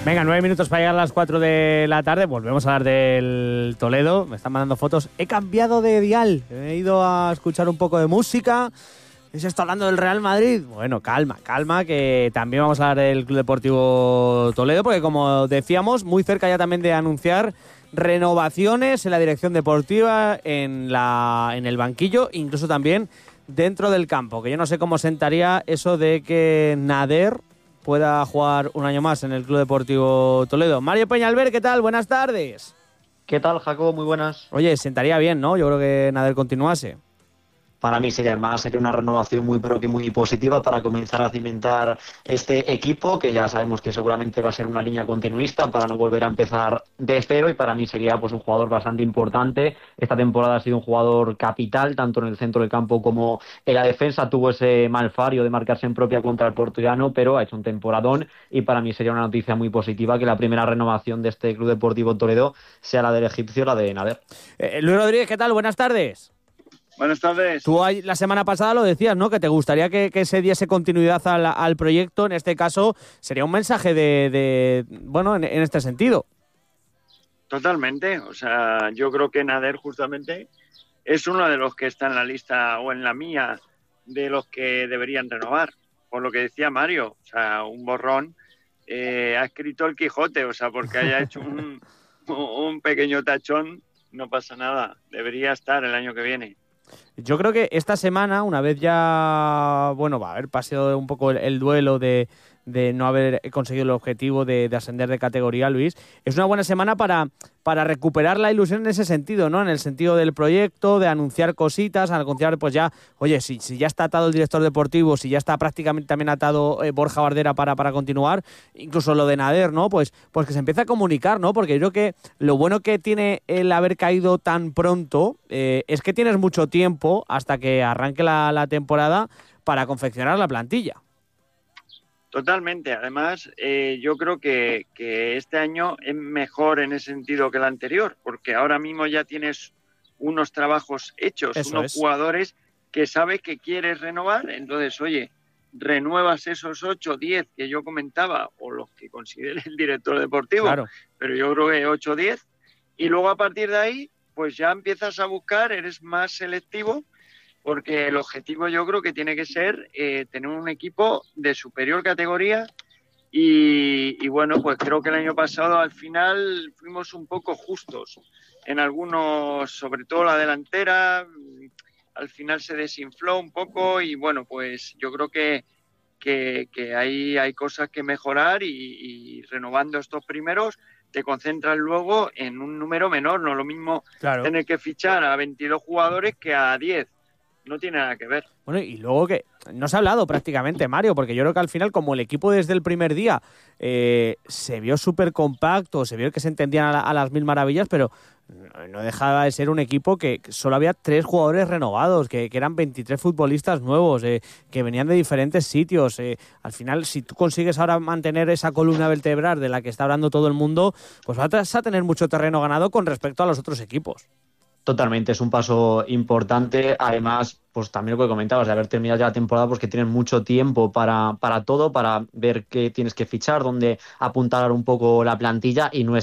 Venga, 9 minutos para llegar a las 4 de la tarde. Volvemos a hablar del Toledo. Me están mandando fotos. He cambiado de dial. He ido a escuchar un poco de música. ¿Se está hablando del Real Madrid? Bueno, calma, que también vamos a hablar del Club Deportivo Toledo, porque como decíamos, muy cerca ya también de anunciar renovaciones en la dirección deportiva, en el banquillo, incluso también dentro del campo, que yo no sé cómo sentaría eso de que Nader pueda jugar un año más en el Club Deportivo Toledo. Mario Peñalver, ¿qué tal? Buenas tardes. ¿Qué tal, Jacobo? Muy buenas. Oye, sentaría bien, ¿no? Yo creo que Nader continuase. Para mí sería una renovación muy pero que muy positiva para comenzar a cimentar este equipo, que ya sabemos que seguramente va a ser una línea continuista para no volver a empezar de cero, y para mí sería pues un jugador bastante importante. Esta temporada ha sido un jugador capital, tanto en el centro del campo como en la defensa. Tuvo ese malfario de marcarse en propia contra el Portullano, pero ha hecho un temporadón, y para mí sería una noticia muy positiva que la primera renovación de este Club Deportivo Toledo sea la del egipcio, la de Nader. Luis Rodríguez, ¿qué tal? Buenas tardes. Buenas tardes. Tú la semana pasada lo decías, ¿no? Que te gustaría que se diese continuidad al proyecto. En este caso, sería un mensaje bueno, en este sentido. Totalmente. O sea, yo creo que Nader justamente es uno de los que está en la lista o en la mía de los que deberían renovar. Por lo que decía Mario, o sea, un borrón ha escrito el Quijote, o sea, porque haya hecho un pequeño tachón, no pasa nada. Debería estar el año que viene. Yo creo que esta semana, una vez ya, bueno, va a haber pasado un poco el duelo de no haber conseguido el objetivo de ascender de categoría, Luis, es una buena semana para recuperar la ilusión en ese sentido, ¿no? En el sentido del proyecto, de anunciar cositas, anunciar pues ya, oye, si ya está atado el director deportivo, si ya está prácticamente también atado Borja Bardera para continuar, incluso lo de Nader, ¿no? Pues que se empiece a comunicar, ¿no? Porque yo creo que lo bueno que tiene el haber caído tan pronto es que tienes mucho tiempo hasta que arranque la temporada para confeccionar la plantilla. Totalmente. Además, yo creo que este año es mejor en ese sentido que el anterior, porque ahora mismo ya tienes unos trabajos hechos, jugadores que sabes que quieres renovar. Entonces, oye, renuevas esos 8, 10 que yo comentaba, o los que considere el director deportivo, claro. Pero yo creo que 8, 10, y luego a partir de ahí, pues ya empiezas a buscar, eres más selectivo, porque el objetivo yo creo que tiene que ser tener un equipo de superior categoría y bueno, pues creo que el año pasado al final fuimos un poco justos en algunos, sobre todo la delantera, al final se desinfló un poco y bueno, pues yo creo que hay cosas que mejorar y renovando estos primeros te concentras luego en un número menor, no lo mismo tener que fichar a 22 jugadores que a 10. No tiene nada que ver. Bueno, y luego que no se ha hablado prácticamente, Mario, porque yo creo que al final, como el equipo desde el primer día se vio súper compacto, se vio que se entendían a las mil maravillas, pero no dejaba de ser un equipo que solo había 3 jugadores renovados, que eran 23 futbolistas nuevos, que venían de diferentes sitios. Al final, si tú consigues ahora mantener esa columna vertebral de la que está hablando todo el mundo, pues vas a tener mucho terreno ganado con respecto a los otros equipos. Totalmente, es un paso importante. Además, pues también lo que comentabas, de haber terminado ya la temporada, pues que tienes mucho tiempo para todo, para ver qué tienes que fichar, dónde apuntar un poco la plantilla, y no es